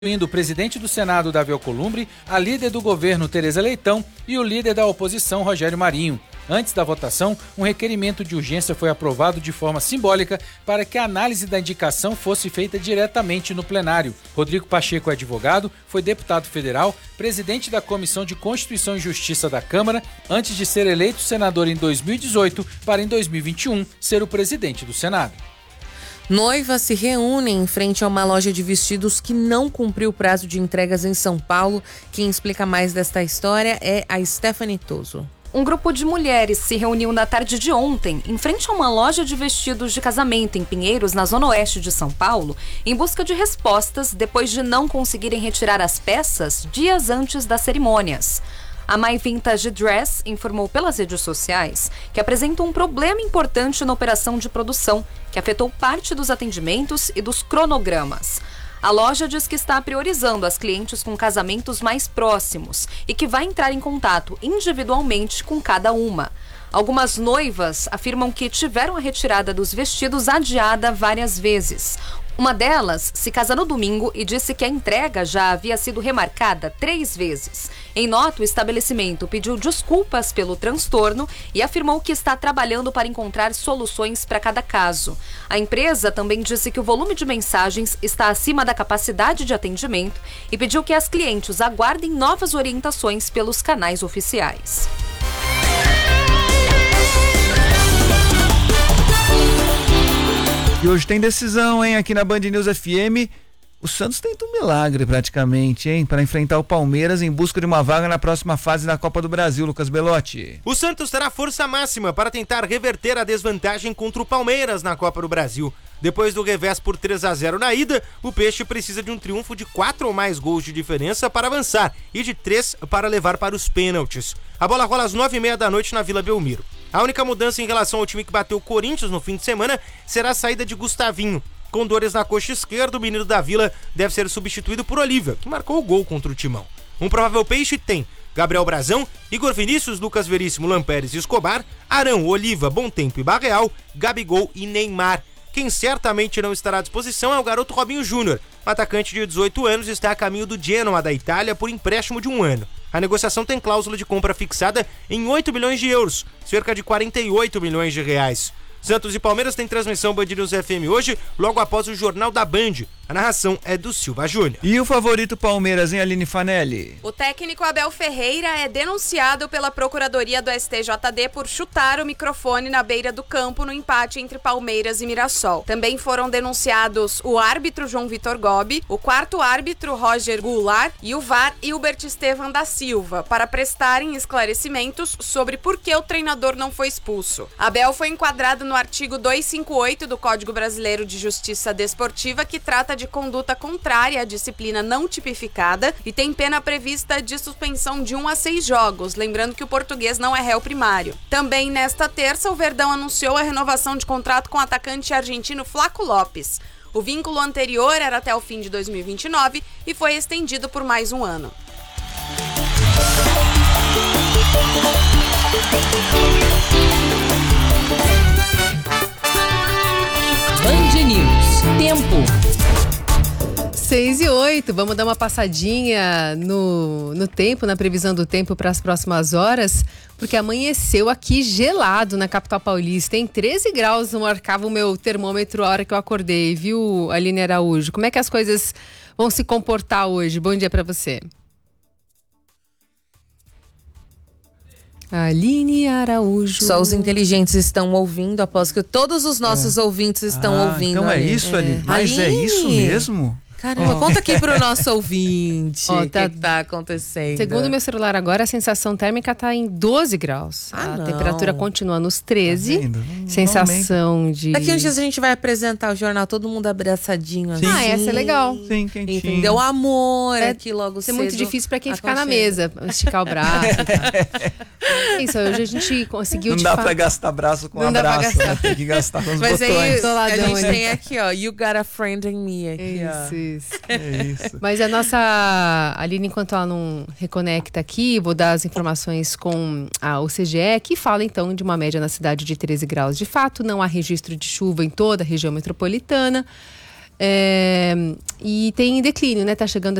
incluindo o presidente do Senado, Davi Alcolumbre, a líder do governo, Tereza Leitão, e o líder da oposição, Rogério Marinho. Antes da votação, um requerimento de urgência foi aprovado de forma simbólica para que a análise da indicação fosse feita diretamente no plenário. Rodrigo Pacheco é advogado, foi deputado federal, presidente da Comissão de Constituição e Justiça da Câmara, antes de ser eleito senador em 2018 para em 2021 ser o presidente do Senado. Noivas se reúnem em frente a uma loja de vestidos que não cumpriu o prazo de entregas em São Paulo. Quem explica mais desta história é a Stephanie Toso. Um grupo de mulheres se reuniu na tarde de ontem, em frente a uma loja de vestidos de casamento em Pinheiros, na zona oeste de São Paulo, em busca de respostas depois de não conseguirem retirar as peças dias antes das cerimônias. A My Vintage Dress informou pelas redes sociais que apresenta um problema importante na operação de produção, que afetou parte dos atendimentos e dos cronogramas. A loja diz que está priorizando as clientes com casamentos mais próximos e que vai entrar em contato individualmente com cada uma. Algumas noivas afirmam que tiveram a retirada dos vestidos adiada várias vezes. Uma delas se casa no domingo e disse que a entrega já havia sido remarcada 3 vezes. Em nota, o estabelecimento pediu desculpas pelo transtorno e afirmou que está trabalhando para encontrar soluções para cada caso. A empresa também disse que o volume de mensagens está acima da capacidade de atendimento e pediu que as clientes aguardem novas orientações pelos canais oficiais. E hoje tem decisão, hein, aqui na Band News FM. O Santos tenta um milagre praticamente, hein, para enfrentar o Palmeiras em busca de uma vaga na próxima fase da Copa do Brasil, Lucas Belotti. O Santos terá força máxima para tentar reverter a desvantagem contra o Palmeiras na Copa do Brasil. Depois do revés por 3-0 na ida, o Peixe precisa de um triunfo de 4 ou mais gols de diferença para avançar e de 3 para levar para os pênaltis. A bola rola às 9h30 da noite na Vila Belmiro. A única mudança em relação ao time que bateu o Corinthians no fim de semana será a saída de Gustavinho. Com dores na coxa esquerda, o menino da Vila deve ser substituído por Olívia, que marcou o gol contra o Timão. Um provável Peixe tem Gabriel Brazão, Igor Vinícius, Lucas Veríssimo, Lampérez e Escobar, Arão, Oliva, Bontempo e Barreal, Gabigol e Neymar. Quem certamente não estará à disposição é o garoto Robinho Júnior. O atacante de 18 anos está a caminho do Genoa da Itália por empréstimo de 1 ano. A negociação tem cláusula de compra fixada em 8 milhões de euros, cerca de 48 milhões de reais. Santos e Palmeiras têm transmissão Band News FM hoje, logo após o Jornal da Band. A narração é do Silva Júnior. E o favorito Palmeiras, hein, Aline Fanelli? O técnico Abel Ferreira é denunciado pela Procuradoria do STJD por chutar o microfone na beira do campo no empate entre Palmeiras e Mirassol. Também foram denunciados o árbitro João Vitor Gobi, o quarto árbitro Roger Goulart e o VAR Hilbert Estevam da Silva, para prestarem esclarecimentos sobre por que o treinador não foi expulso. Abel foi enquadrado no artigo 258 do Código Brasileiro de Justiça Desportiva, que trata de conduta contrária à disciplina não tipificada e tem pena prevista de suspensão de 1 a 6 jogos, lembrando que o português não é réu primário. Também nesta terça, o Verdão anunciou a renovação de contrato com o atacante argentino Flaco Lopes. O vínculo anterior era até o fim de 2029 e foi estendido por mais 1 ano. Band News. Tempo. 6:08, vamos dar uma passadinha no tempo, na previsão do tempo para as próximas horas, porque amanheceu aqui gelado na capital paulista, em 13 graus marcava o meu termômetro a hora que eu acordei, viu, Aline Araújo? Como é que as coisas vão se comportar hoje? Bom dia para você. Aline Araújo. Só os inteligentes estão ouvindo, após que todos os nossos ouvintes estão ouvindo. Então é isso, Aline? Mas Aline. é isso mesmo? Caramba, conta aqui pro nosso ouvinte o tá, que tá acontecendo. Segundo o meu celular agora, a sensação térmica tá em 12 graus. A temperatura continua nos 13. Tá vendo? Sensação de... Daqui uns dias a gente vai apresentar o jornal, todo mundo abraçadinho. Sim. Assim. Essa é legal. Sim, quentinho. Entendeu? Amor aqui logo Isso é cedo. muito difícil pra quem ficar na mesa, esticar o braço. É isso, hoje a gente conseguiu... Não dá pra gastar braço com abraço, né? Tem que gastar com os Mas botões. Mas a gente ali. tem aqui, ó, you got a friend in me. Aqui, Isso. É isso. Mas a nossa Aline, enquanto ela não reconecta aqui, vou dar as informações com o CGE, que fala então de uma média na cidade de 13 graus. De fato, não há registro de chuva em toda a região metropolitana. E tem declínio, né? Tá chegando